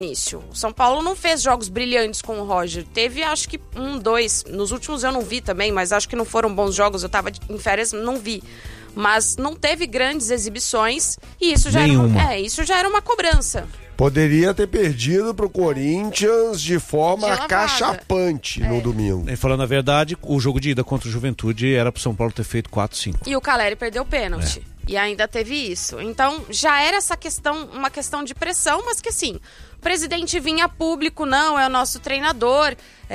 início. O São Paulo não fez jogos brilhantes com o Roger. Teve, acho que 1, 2. Nos últimos eu não vi também, mas acho que não foram bons jogos. Eu tava em férias, não vi. Mas não teve grandes exibições e isso já era uma cobrança. Poderia ter perdido pro Corinthians de forma acachapante no domingo. E falando a verdade, o jogo de ida contra o Juventude era pro São Paulo ter feito 4-5. E o Caleri perdeu o pênalti. E ainda teve isso. Então, já era essa questão, uma questão de pressão, mas que assim, o presidente vinha a público, não, é o nosso treinador,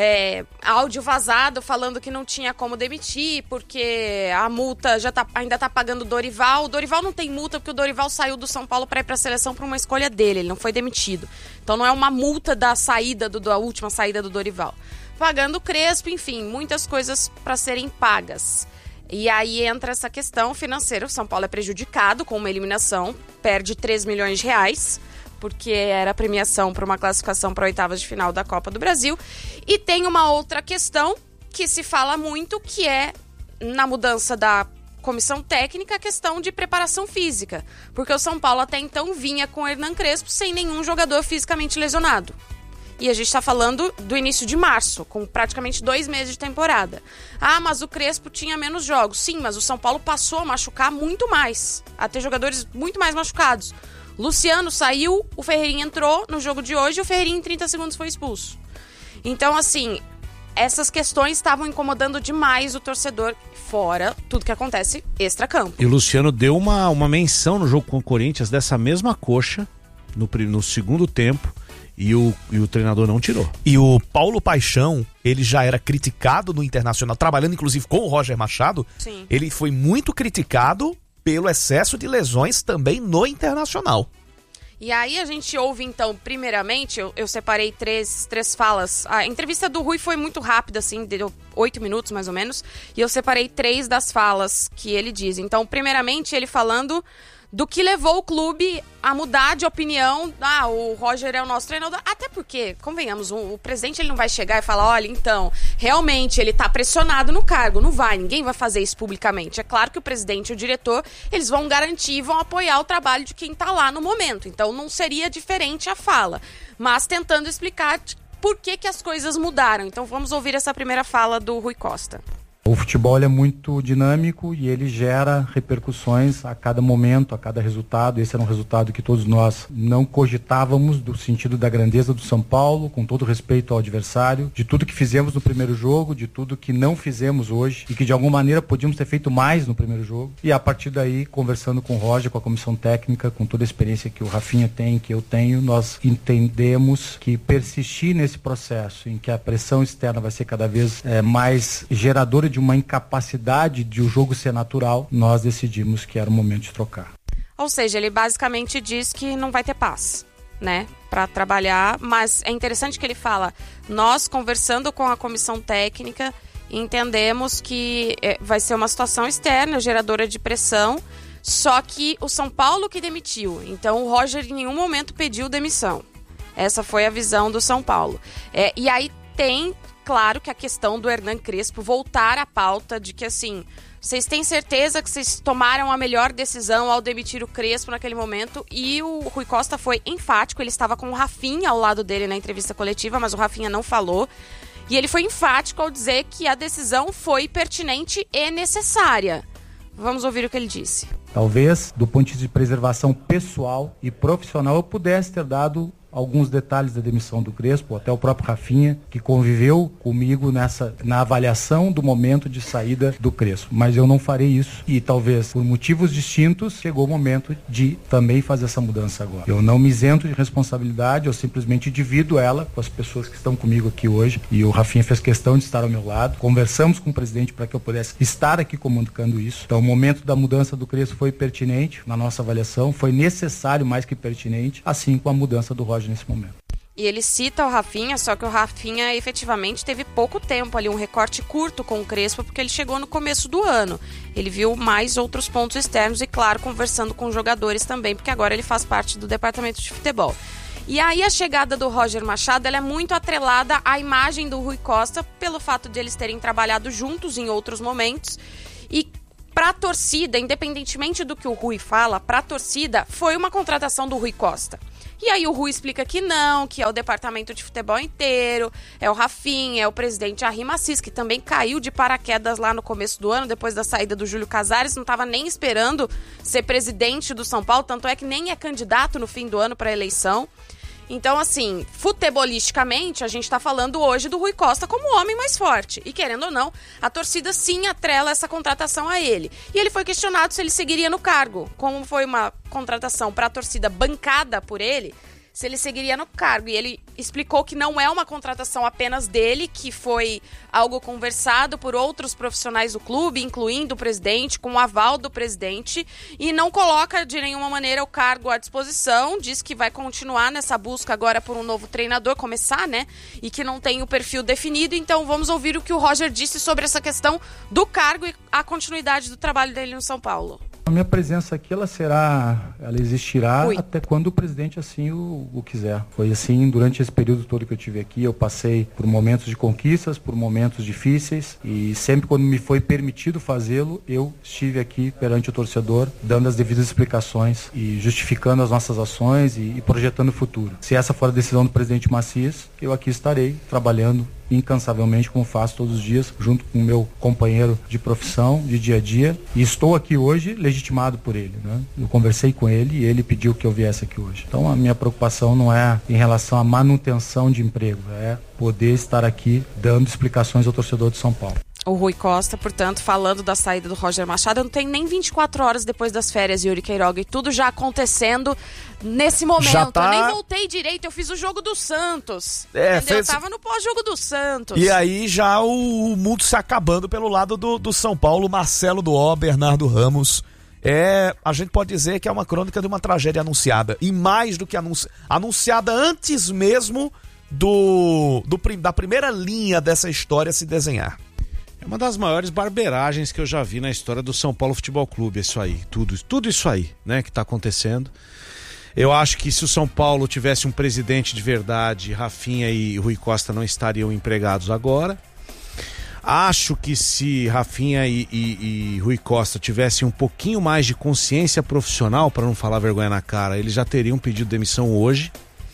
áudio vazado falando que não tinha como demitir, porque a multa ainda tá pagando o Dorival. O Dorival não tem multa porque o Dorival saiu do São Paulo para ir pra seleção por uma escolha dele, ele não foi demitido. Então não é uma multa da saída, da última saída do Dorival. Pagando o Crespo, enfim, muitas coisas para serem pagas. E aí entra essa questão financeira. O São Paulo é prejudicado com uma eliminação, perde 3 milhões de reais, porque era a premiação para uma classificação para oitavas de final da Copa do Brasil. E tem uma outra questão que se fala muito, que é na mudança da comissão técnica, a questão de preparação física. Porque o São Paulo até então vinha com o Hernan Crespo sem nenhum jogador fisicamente lesionado. E a gente está falando do início de março, com praticamente 2 meses de temporada. Ah, mas o Crespo tinha menos jogos. Sim, mas o São Paulo passou a machucar muito mais, a ter jogadores muito mais machucados. Luciano saiu, o Ferreirinha entrou no jogo de hoje e o Ferreirinha em 30 segundos foi expulso. Então, assim, essas questões estavam incomodando demais o torcedor, fora tudo que acontece extra-campo. E o Luciano deu uma menção no jogo com o Corinthians dessa mesma coxa no segundo tempo. E o treinador não tirou. E o Paulo Paixão, ele já era criticado no Internacional, trabalhando inclusive com o Roger Machado. Sim. Ele foi muito criticado pelo excesso de lesões também no Internacional. E aí a gente ouve, então, primeiramente, eu separei três falas. A entrevista do Rui foi muito rápida, assim, deu 8 minutos mais ou menos. E eu separei 3 das falas que ele diz. Então, primeiramente, ele falando do que levou o clube a mudar de opinião. Ah, o Roger é o nosso treinador. Até porque, convenhamos, o presidente ele não vai chegar e falar, olha, então, realmente ele tá pressionado no cargo. Não vai, ninguém vai fazer isso publicamente. É claro que o presidente e o diretor, eles vão garantir, vão apoiar o trabalho de quem tá lá no momento. Então não seria diferente a fala. Mas tentando explicar por que as coisas mudaram. Então vamos ouvir essa primeira fala do Rui Costa. O futebol é muito dinâmico e ele gera repercussões a cada momento, a cada resultado. Esse era um resultado que todos nós não cogitávamos, do sentido da grandeza do São Paulo, com todo respeito ao adversário, de tudo que fizemos no primeiro jogo, de tudo que não fizemos hoje e que de alguma maneira podíamos ter feito mais no primeiro jogo. E a partir daí, conversando com o Roger, com a comissão técnica, com toda a experiência que o Rafinha tem, que eu tenho, nós entendemos que persistir nesse processo em que a pressão externa vai ser cada vez mais geradora de uma incapacidade de o jogo ser natural, nós decidimos que era o momento de trocar. Ou seja, ele basicamente diz que não vai ter paz, né, para trabalhar, mas é interessante que ele fala, nós conversando com a comissão técnica, entendemos que vai ser uma situação externa, geradora de pressão, só que o São Paulo que demitiu, então o Roger em nenhum momento pediu demissão. Essa foi a visão do São Paulo. E aí tem, claro, que a questão do Hernan Crespo voltar à pauta de que, assim, vocês têm certeza que vocês tomaram a melhor decisão ao demitir o Crespo naquele momento? E o Rui Costa foi enfático, ele estava com o Rafinha ao lado dele na entrevista coletiva, mas o Rafinha não falou. E ele foi enfático ao dizer que a decisão foi pertinente e necessária. Vamos ouvir o que ele disse. Talvez, do ponto de vista de preservação pessoal e profissional, eu pudesse ter dado alguns detalhes da demissão do Crespo, até o próprio Rafinha, que conviveu comigo na avaliação do momento de saída do Crespo. Mas eu não farei isso e talvez por motivos distintos chegou o momento de também fazer essa mudança agora. Eu não me isento de responsabilidade, eu simplesmente divido ela com as pessoas que estão comigo aqui hoje e o Rafinha fez questão de estar ao meu lado. Conversamos com o presidente para que eu pudesse estar aqui comunicando isso. Então o momento da mudança do Crespo foi pertinente na nossa avaliação, foi necessário mais que pertinente, assim como a mudança do Roger nesse momento. E ele cita o Rafinha, só que o Rafinha efetivamente teve pouco tempo ali, um recorte curto com o Crespo, porque ele chegou no começo do ano. Ele viu mais outros pontos externos e, claro, conversando com jogadores também, porque agora ele faz parte do departamento de futebol. E aí a chegada do Roger Machado, ela é muito atrelada à imagem do Rui Costa, pelo fato de eles terem trabalhado juntos em outros momentos. E para a torcida, independentemente do que o Rui fala, para a torcida foi uma contratação do Rui Costa. E aí o Rui explica que não, que é o departamento de futebol inteiro, é o Rafinha, é o presidente Arrima Assis, que também caiu de paraquedas lá no começo do ano, depois da saída do Júlio Casares, não estava nem esperando ser presidente do São Paulo, tanto é que nem é candidato no fim do ano para a eleição. Então, assim, futebolisticamente, a gente tá falando hoje do Rui Costa como o homem mais forte. E, querendo ou não, a torcida sim atrela essa contratação a ele. E ele foi questionado se ele seguiria no cargo. Como foi uma contratação para a torcida bancada por ele, se ele seguiria no cargo. E ele explicou que não é uma contratação apenas dele, que foi algo conversado por outros profissionais do clube, incluindo o presidente, com o aval do presidente, e não coloca de nenhuma maneira o cargo à disposição, diz que vai continuar nessa busca agora por um novo treinador, começar, né? E que não tem o perfil definido. Então vamos ouvir o que o Roger disse sobre essa questão do cargo e a continuidade do trabalho dele no São Paulo. A minha presença aqui, ela existirá até quando o presidente assim o quiser. Foi assim, durante esse período todo que eu tive aqui, eu passei por momentos de conquistas, por momentos difíceis, e sempre quando me foi permitido fazê-lo, eu estive aqui perante o torcedor, dando as devidas explicações e justificando as nossas ações e projetando o futuro. Se essa for a decisão do presidente Macias, eu aqui estarei trabalhando incansavelmente, como faço todos os dias, junto com o meu companheiro de profissão, de dia a dia, e estou aqui hoje legitimado por ele, né? Eu conversei com ele e ele pediu que eu viesse aqui hoje. Então a minha preocupação não é em relação à manutenção de emprego, é poder estar aqui dando explicações ao torcedor de São Paulo. O Rui Costa, portanto, falando da saída do Roger Machado, não tem nem 24 horas depois das férias, Yuri Queiroga, e tudo já acontecendo nesse momento. Já tá... Eu nem voltei direito, eu fiz o jogo do Santos. Eu tava no pós-jogo do Santos. E aí já o mundo se acabando pelo lado do São Paulo, Marcelo Duó, Bernardo Ramos. A gente pode dizer que é uma crônica de uma tragédia anunciada. E mais do que anunciada antes mesmo da primeira linha dessa história se desenhar. É uma das maiores barberagens que eu já vi na história do São Paulo Futebol Clube, isso aí. Tudo isso aí, né, que tá acontecendo. Eu acho que se o São Paulo tivesse um presidente de verdade, Rafinha e Rui Costa não estariam empregados agora. Acho que se Rafinha e Rui Costa tivessem um pouquinho mais de consciência profissional, para não falar vergonha na cara, eles já teriam pedido demissão hoje.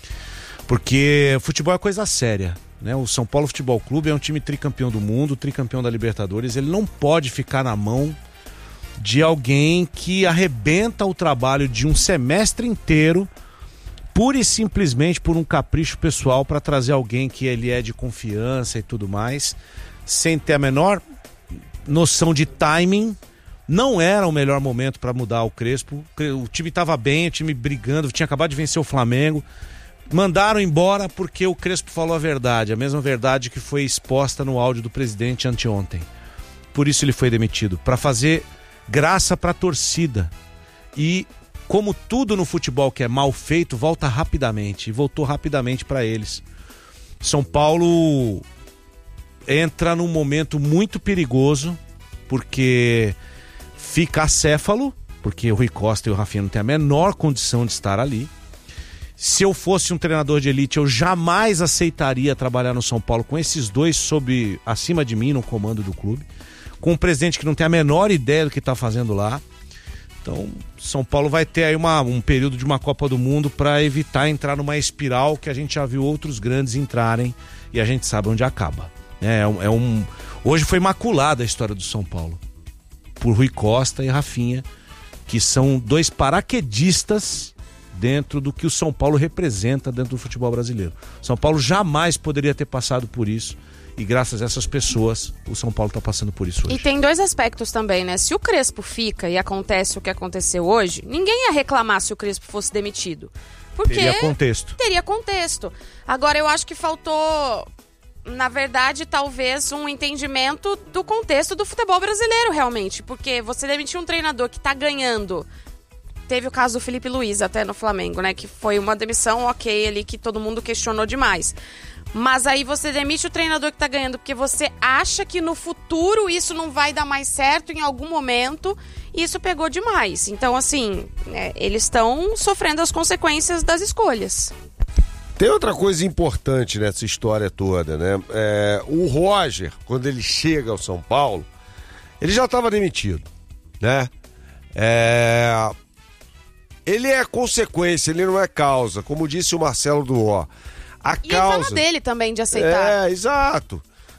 Porque futebol é coisa séria, né? O São Paulo Futebol Clube é um time tricampeão do mundo, tricampeão da Libertadores. Ele não pode ficar na mão de alguém que arrebenta o trabalho de um semestre inteiro pura e simplesmente por um capricho pessoal para trazer alguém que ele é de confiança e tudo mais, sem ter a menor noção de timing. Não era o melhor momento para mudar o Crespo. O time estava bem, o time brigando, tinha acabado de vencer o Flamengo. Mandaram embora porque o Crespo falou a verdade, a mesma verdade que foi exposta no áudio do presidente anteontem. Por isso ele foi demitido, para fazer graça para a torcida. E como tudo no futebol que é mal feito, volta rapidamente. E voltou rapidamente para eles. São Paulo entra num momento muito perigoso, porque fica acéfalo, porque o Rui Costa e o Rafinha não têm a menor condição de estar ali. Se eu fosse um treinador de elite, eu jamais aceitaria trabalhar no São Paulo com esses dois acima de mim no comando do clube, com um presidente que não tem a menor ideia do que está fazendo lá. Então, São Paulo vai ter aí um período de uma Copa do Mundo para evitar entrar numa espiral que a gente já viu outros grandes entrarem e a gente sabe onde acaba. Hoje foi maculada a história do São Paulo por Rui Costa e Rafinha, que são dois paraquedistas dentro do que o São Paulo representa dentro do futebol brasileiro. São Paulo jamais poderia ter passado por isso, e graças a essas pessoas o São Paulo está passando por isso hoje. E tem dois aspectos também, né? Se o Crespo fica e acontece o que aconteceu hoje, ninguém ia reclamar se o Crespo fosse demitido. Porque teria contexto. Agora, eu acho que faltou, na verdade, talvez um entendimento do contexto do futebol brasileiro, realmente. Porque você demitir um treinador que está ganhando... Teve o caso do Felipe Luiz até no Flamengo, né? Que foi uma demissão ok ali, que todo mundo questionou demais. Mas aí você demite o treinador que tá ganhando porque você acha que no futuro isso não vai dar mais certo em algum momento. E isso pegou demais. Então, assim, eles estão sofrendo as consequências das escolhas. Tem outra coisa importante nessa história toda, né? O Roger, quando ele chega ao São Paulo, ele já estava demitido, né? ele é consequência, ele não é causa, como disse o Marcelo do O. A E causa... a fala dele também de aceitar. Exato.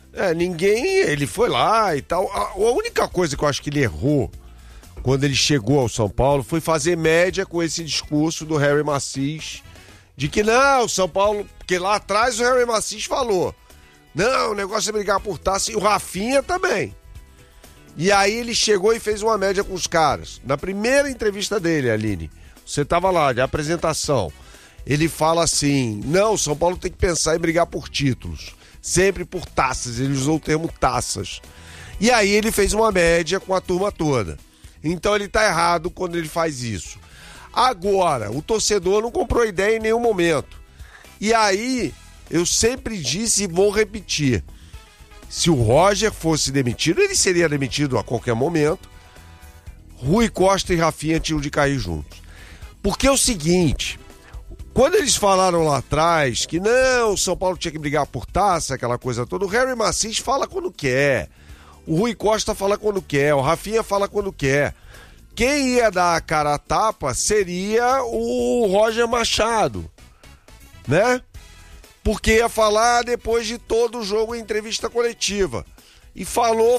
Ele foi lá e tal. A única coisa que eu acho que ele errou quando ele chegou ao São Paulo foi fazer média com esse discurso do Harry Macis de que não, o São Paulo, porque lá atrás o Harry Macis falou, não, o negócio é brigar por taça, e o Rafinha também. E aí ele chegou e fez uma média com os caras. Na primeira entrevista dele, Aline, você tava lá, de apresentação, ele fala assim, não, o São Paulo tem que pensar em brigar por títulos, sempre por taças, ele usou o termo taças. E aí ele fez uma média com a turma toda. Então ele tá errado quando ele faz isso. Agora, o torcedor não comprou ideia em nenhum momento. E aí, eu sempre disse e vou repetir, se o Roger fosse demitido, ele seria demitido a qualquer momento. Rui Costa e Rafinha tinham de cair juntos. Porque é o seguinte, quando eles falaram lá atrás que não, o São Paulo tinha que brigar por taça, aquela coisa toda, o Harry Macis fala quando quer, o Rui Costa fala quando quer, o Rafinha fala quando quer. Quem ia dar a cara a tapa seria o Roger Machado, né? Porque ia falar depois de todo o jogo em entrevista coletiva. E falou,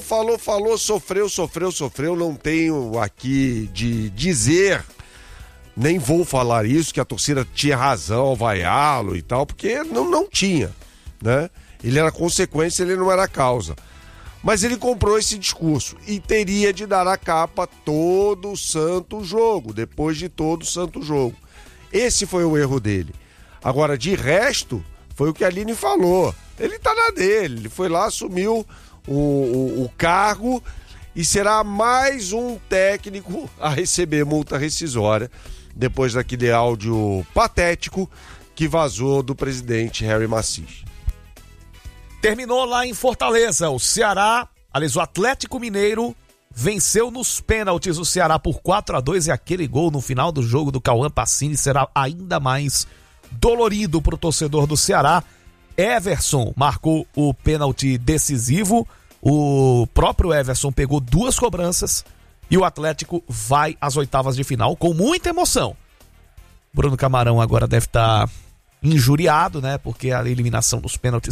sofreu, não tenho aqui de dizer, nem vou falar isso, que a torcida tinha razão ao vaiá-lo e tal, porque não tinha, né? Ele era consequência, ele não era causa. Mas ele comprou esse discurso e teria de dar a capa todo o santo jogo, depois de todo o santo jogo. Esse foi o erro dele. Agora, de resto, foi o que a Aline falou. Ele tá na dele, ele foi lá, assumiu o cargo e será mais um técnico a receber multa rescisória depois daquele áudio patético que vazou do presidente Harry Macis. Terminou lá em Fortaleza, o Ceará, aliás, o Atlético Mineiro venceu nos pênaltis o Ceará por 4-2 e aquele gol no final do jogo do Cauã Pacini será ainda mais dolorido para o torcedor do Ceará. Everson marcou o pênalti decisivo, o próprio Everson pegou 2 cobranças e o Atlético vai às oitavas de final com muita emoção. Bruno Camarão agora deve estar injuriado, né? Porque a eliminação dos pênaltis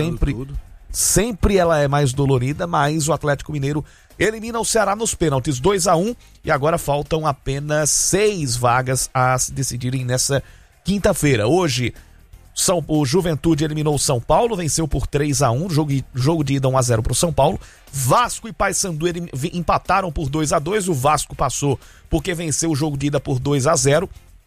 sempre ela é mais dolorida, mas o Atlético Mineiro elimina o Ceará nos pênaltis 2-1 e agora faltam apenas 6 vagas a se decidirem nessa quinta-feira. Hoje, o Juventude eliminou o São Paulo, venceu por 3-1, jogo de ida 1-0 para o São Paulo. Vasco e Paysandu empataram por 2-2, o Vasco passou porque venceu o jogo de ida por 2-0.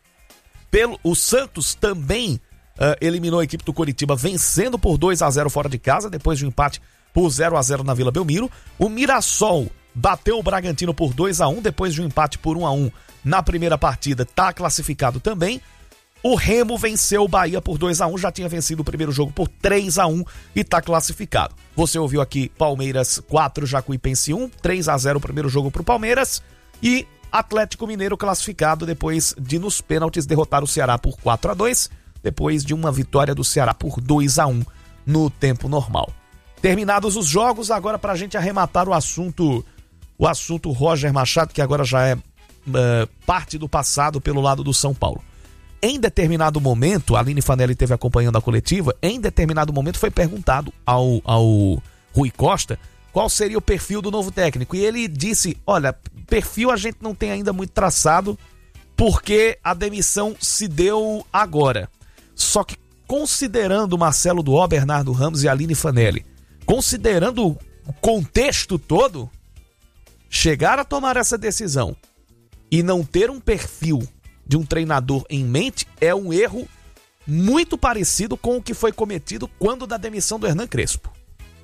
O Santos também eliminou a equipe do Coritiba vencendo por 2-0 fora de casa, depois de um empate por 0-0 na Vila Belmiro. O Mirassol bateu o Bragantino por 2-1, depois de um empate por 1-1 na primeira partida, está classificado também. O Remo venceu o Bahia por 2-1, já tinha vencido o primeiro jogo por 3-1 e está classificado. Você ouviu aqui Palmeiras 4, Jacuipense 1, 3-0 o primeiro jogo para o Palmeiras e Atlético Mineiro classificado depois de nos pênaltis derrotar o Ceará por 4-2, depois de uma vitória do Ceará por 2-1 no tempo normal. Terminados os jogos, agora para a gente arrematar o assunto Roger Machado, que agora já é parte do passado pelo lado do São Paulo. Em determinado momento, a Aline Fanelli esteve acompanhando a coletiva, em determinado momento foi perguntado ao Rui Costa qual seria o perfil do novo técnico. E ele disse, olha, perfil a gente não tem ainda muito traçado, porque a demissão se deu agora. Só que considerando Marcelo do O, Bernardo Ramos e Aline Fanelli, considerando o contexto todo, chegar a tomar essa decisão e não ter um perfil de um treinador em mente é um erro muito parecido com o que foi cometido quando da demissão do Hernan Crespo.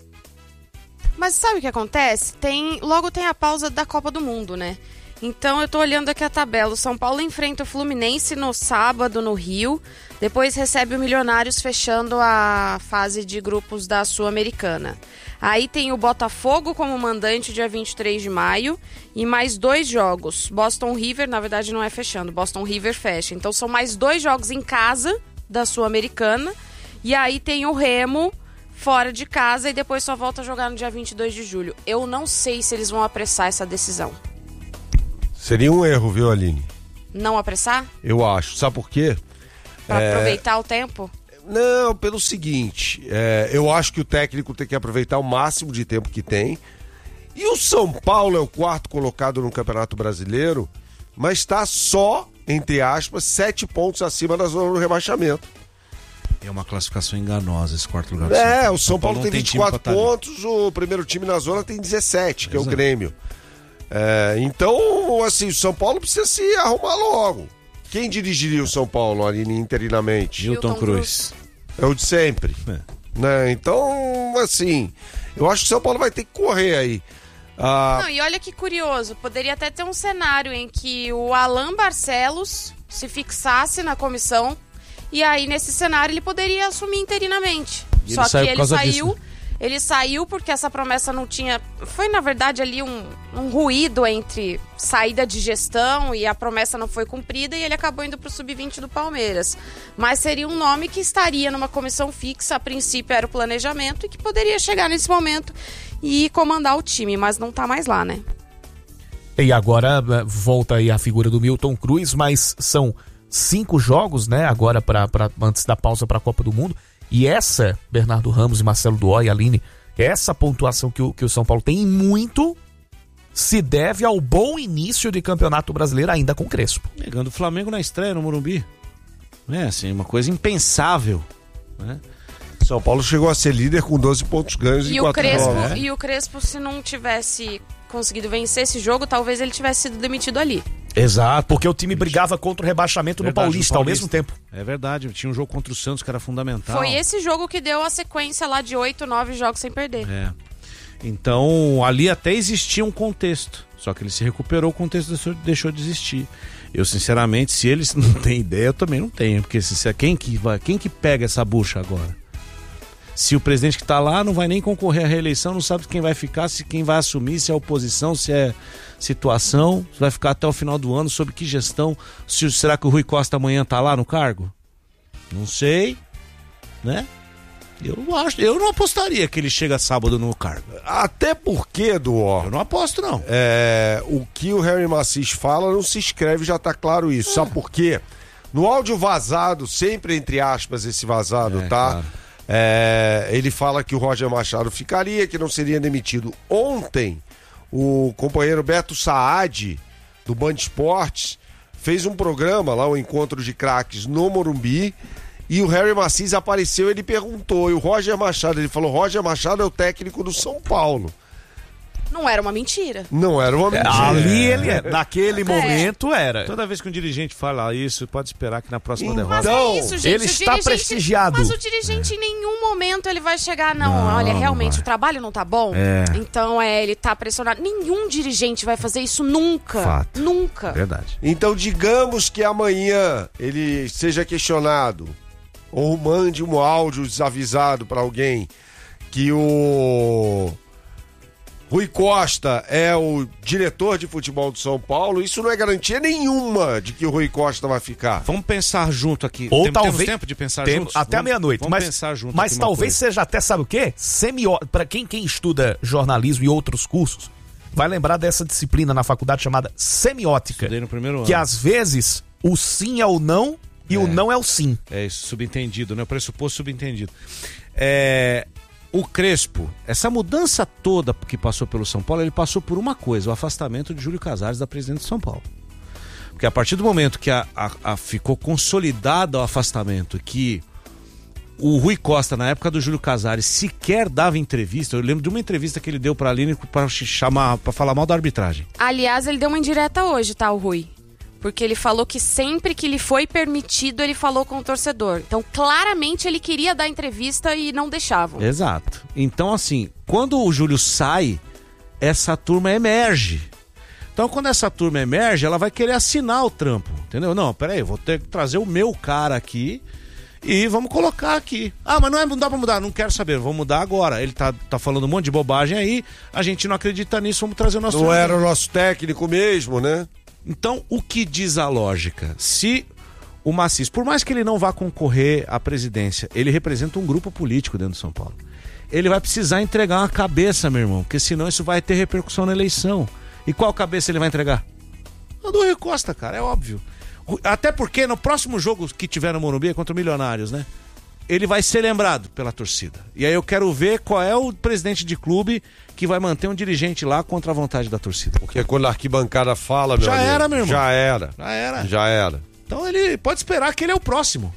Mas sabe o que acontece? Logo tem a pausa da Copa do Mundo, né? Então eu tô olhando aqui a tabela. O São Paulo enfrenta o Fluminense no sábado no Rio. Depois recebe o Milionários fechando a fase de grupos da Sul-Americana. Aí tem o Botafogo como mandante dia 23 de maio. E mais 2 jogos. Boston River, na verdade não é fechando. Boston River fecha. Então são mais 2 jogos em casa da Sul-Americana. E aí tem o Remo fora de casa e depois só volta a jogar no dia 22 de julho. Eu não sei se eles vão apressar essa decisão. Seria um erro, viu, Aline? Não apressar? Eu acho. Sabe por quê? Pra aproveitar o tempo? Não, pelo seguinte, eu acho que o técnico tem que aproveitar o máximo de tempo que tem. E o São Paulo é o 4º colocado no Campeonato Brasileiro, mas está só, entre aspas, 7 pontos acima da zona do rebaixamento. É uma classificação enganosa esse 4º lugar. O São Paulo tem 24 pontos, o primeiro time na zona tem 17, que é o Grêmio. Então, assim, o São Paulo precisa se arrumar logo. Quem dirigiria o São Paulo ali internamente? Milton Cruz. É o de sempre. Né? Então, assim, eu acho que o São Paulo vai ter que correr aí. Não, e olha que curioso, poderia até ter um cenário em que o Alan Barcelos se fixasse na comissão e aí nesse cenário ele poderia assumir interinamente. Só que ele saiu porque essa promessa não tinha... Foi, na verdade, ali um ruído entre saída de gestão e a promessa não foi cumprida e ele acabou indo pro Sub-20 do Palmeiras. Mas seria um nome que estaria numa comissão fixa, a princípio era o planejamento, e que poderia chegar nesse momento e comandar o time, mas não tá mais lá, né? E agora volta aí a figura do Milton Cruz, mas são 5 jogos, né, agora antes da pausa para a Copa do Mundo. E essa, Bernardo Ramos e Marcelo Duó e Aline, essa pontuação que o São Paulo tem muito se deve ao bom início de Campeonato Brasileiro ainda com o Crespo. Pegando o Flamengo na estreia no Morumbi. Assim, uma coisa impensável, né? São Paulo chegou a ser líder com 12 pontos ganhos em 4 jogos. E o Crespo, se não tivesse conseguido vencer esse jogo, talvez ele tivesse sido demitido ali. Exato, porque o time brigava contra o rebaixamento no Paulista ao mesmo tempo. É verdade, tinha um jogo contra o Santos que era fundamental. Foi esse jogo que deu a sequência lá de 8, 9 jogos sem perder. Então, ali até existia um contexto, só que ele se recuperou, o contexto deixou de existir. Eu, sinceramente, se eles não têm ideia, eu também não tenho, porque quem que pega essa bucha agora? Se o presidente que está lá não vai nem concorrer à reeleição, não sabe quem vai ficar, se quem vai assumir, se é oposição, se é situação, se vai ficar até o final do ano, sob que gestão, será que o Rui Costa amanhã está lá no cargo? Não sei, né? Eu não apostaria que ele chega sábado no cargo. Até porque, Duó, eu não aposto, não. O que o Harry Macis fala não se escreve, já tá claro isso. Sabe por quê? No áudio vazado, sempre entre aspas esse vazado, tá? Claro. Ele fala que o Roger Machado ficaria, que não seria demitido. Ontem, o companheiro Beto Saad, do Band Esportes, fez um programa lá, o Encontro de Craques no Morumbi, e o Harry Macis apareceu, ele perguntou, e o Roger Machado, ele falou, Roger Machado é o técnico do São Paulo. Não era uma mentira. Não era uma mentira. Ali ele naquele momento era. Toda vez que um dirigente fala isso, pode esperar que na próxima derrota. Mas é isso, gente. Ele está prestigiado. Mas o dirigente em nenhum momento ele vai chegar, olha, realmente o trabalho não tá bom. Então ele tá pressionado. Nenhum dirigente vai fazer isso nunca. Fato. Nunca. Verdade. Então digamos que amanhã ele seja questionado ou mande um áudio desavisado para alguém que o Rui Costa é o diretor de futebol do São Paulo, isso não é garantia nenhuma de que o Rui Costa vai ficar. Vamos pensar junto aqui. Ou talvez temos tempo de pensar juntos? Até a meia-noite. Vamos pensar junto. Mas talvez seja até, sabe o quê? Para quem estuda jornalismo e outros cursos, vai lembrar dessa disciplina na faculdade chamada semiótica. Estudei no primeiro ano. Que às vezes o sim é o não e o não é o sim. É isso, subentendido, né? O pressuposto subentendido. O Crespo, essa mudança toda que passou pelo São Paulo, ele passou por uma coisa, o afastamento de Júlio Casares da presidência de São Paulo. Porque a partir do momento que ficou consolidado o afastamento, que o Rui Costa, na época do Júlio Casares, sequer dava entrevista, eu lembro de uma entrevista que ele deu pra Aline pra falar mal da arbitragem. Aliás, ele deu uma indireta hoje, tá, o Rui? Porque ele falou que sempre que lhe foi permitido, ele falou com o torcedor. Então, claramente, ele queria dar entrevista e não deixavam. Exato. Então, assim, quando o Júlio sai, essa turma emerge. Então, quando essa turma emerge, ela vai querer assinar o trampo, entendeu? Não, peraí, eu vou ter que trazer o meu cara aqui e vamos colocar aqui. Mas não dá pra mudar, não quero saber, vamos mudar agora. Ele tá falando um monte de bobagem aí, a gente não acredita nisso, vamos trazer o nosso... Não era o nosso técnico mesmo, né? Então, o que diz a lógica? Se o Macis, por mais que ele não vá concorrer à presidência, ele representa um grupo político dentro de São Paulo. Ele vai precisar entregar uma cabeça, meu irmão, porque senão isso vai ter repercussão na eleição. E qual cabeça ele vai entregar? A do Rui Costa, cara, é óbvio. Até porque no próximo jogo que tiver no Morumbi é contra o Milionários, né? Ele vai ser lembrado pela torcida. E aí eu quero ver qual é o presidente de clube que vai manter um dirigente lá contra a vontade da torcida. Porque quando a arquibancada fala, meu amigo, era, meu irmão. Já era. Já era. Então ele pode esperar que ele é o próximo.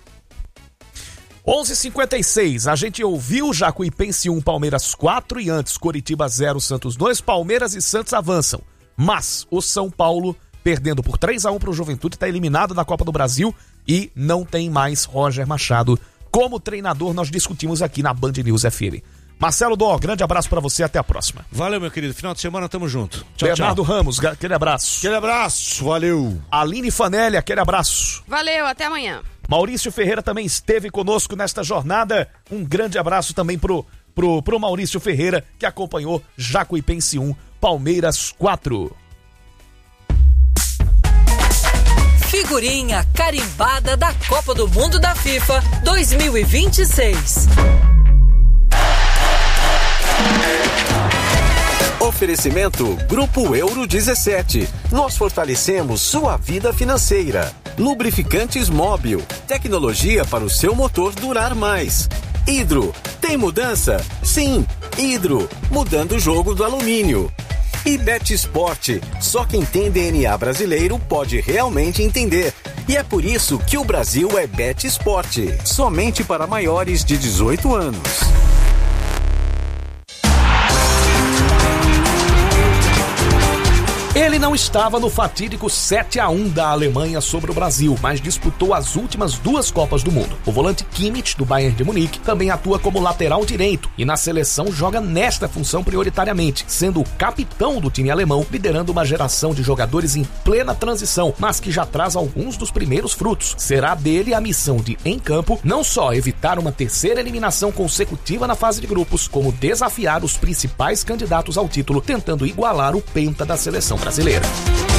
11h56, a gente ouviu Jacuipense 1, Palmeiras 4 e antes Coritiba 0, Santos 2, Palmeiras e Santos avançam. Mas o São Paulo, perdendo por 3-1 para o Juventude, está eliminado da Copa do Brasil e não tem mais Roger Machado como treinador. Nós discutimos aqui na Band News FM. Marcelo Dó, grande abraço pra você, até a próxima. Valeu, meu querido, final de semana tamo junto. Tchau, Bernardo Ramos, aquele abraço. Aquele abraço, valeu. Aline Fanelli, aquele abraço. Valeu, até amanhã. Maurício Ferreira também esteve conosco nesta jornada. Um grande abraço também pro Maurício Ferreira, que acompanhou Jacuipense 1, Palmeiras 4. Figurinha carimbada da Copa do Mundo da FIFA 2026. Oferecimento Grupo Euro 17. Nós fortalecemos sua vida financeira. Lubrificantes Móbil. Tecnologia para o seu motor durar mais. Hidro. Tem mudança? Sim. Hidro. Mudando o jogo do alumínio. E BetSport. Só quem tem DNA brasileiro pode realmente entender. E é por isso que o Brasil é BetSport. Somente para maiores de 18 anos. Ele não estava no fatídico 7-1 da Alemanha sobre o Brasil, mas disputou as últimas 2 Copas do Mundo. O volante Kimmich, do Bayern de Munique, também atua como lateral direito e na seleção joga nesta função prioritariamente, sendo o capitão do time alemão, liderando uma geração de jogadores em plena transição, mas que já traz alguns dos primeiros frutos. Será dele a missão de, em campo, não só evitar uma terceira eliminação consecutiva na fase de grupos, como desafiar os principais candidatos ao título, tentando igualar o penta da seleção brasileira.